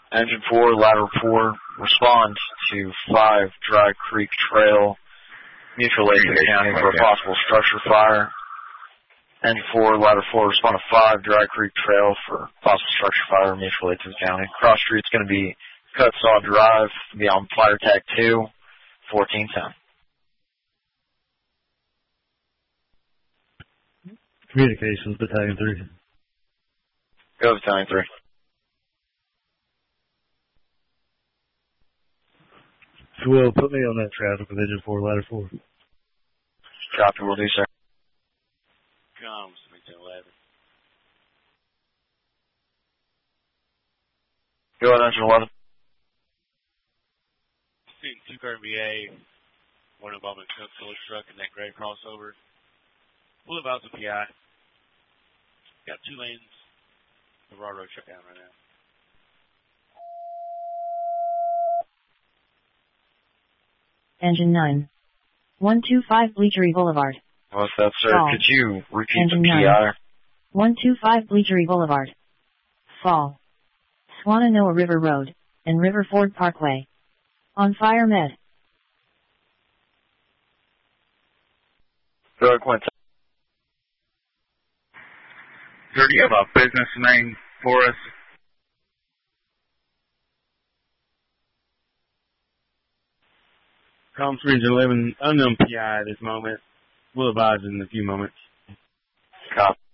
Engine 4, Ladder 4, respond to 5 Dry Creek Trail, mutual aid to the county for a possible structure fire. Engine 4, Ladder 4, respond to 5 Dry Creek Trail for possible structure fire, mutual aid to the county. Cross street's going to be Cutsaw Drive, be on Fire Tag 2, 1410. Communications, Battalion 3. Go, Battalion 3. If you will, put me on that traffic with Engine 4, Ladder 4. Copy, will do, sir. Comes, 11. Go ahead, Engine 11. Student 2 car VA, one involvement Cook Village truck and that gray crossover. We'll about the PI. Got 2 lanes. The raw road shut down right now. Engine 9. 125 Bleachery Boulevard. What's that, sir? Fall. Could you repeat Engine the 9. PI? 125 Bleachery Boulevard. Fall. Swannanoa River Road and River Ford Parkway. On fire med. Go ahead, Quinton. Sir, do you have a business name for us? Comms Region 11, unknown PI at this moment. We'll advise in a few moments. Copy.